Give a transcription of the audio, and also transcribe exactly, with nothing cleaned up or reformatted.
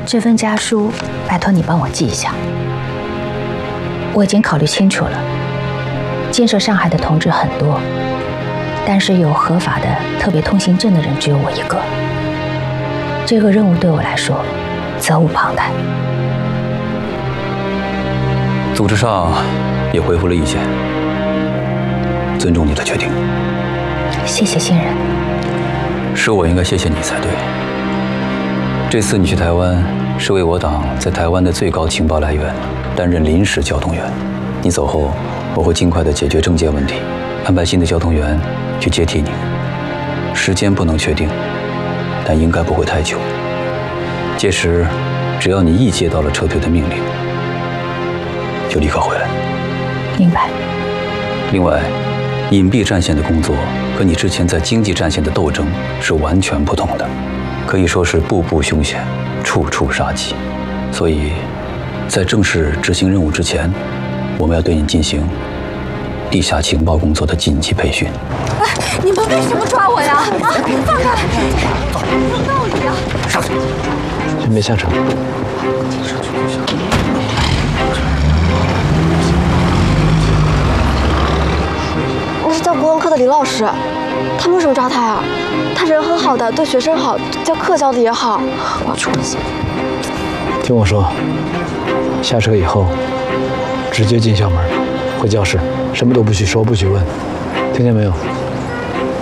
这份家书，拜托你帮我记一下。我已经考虑清楚了，建设上海的同志很多，但是有合法的特别通行证的人只有我一个。这个任务对我来说责无旁贷。 组织上也回复了意见，尊重你的决定。 谢谢信任。 是我应该谢谢你才对。这次你去台湾是为我党在台湾的最高情报来源，担任临时交通员。你走后，我会尽快的解决政界问题，安排新的交通员去接替你。时间不能确定，但应该不会太久。届时，只要你一接到了撤退的命令，就立刻回来。 明白。 另外，隐蔽战线的工作和你之前在经济战线的斗争是完全不同的，可以说是步步凶险，处处杀机。所以，在正式执行任务之前，我们要对你进行地下情报工作的紧急培训。 哎，你们为什么抓我呀？啊，放开！没有道理啊！ 上去，先别下车。 那是教国文课的林老师，他们为什么抓他呀？他人很好的，对学生好，教课教的也好。我要去问一下。 听我说，下车以后直接进校门，回教室，什么都不许说，不许问，听见没有？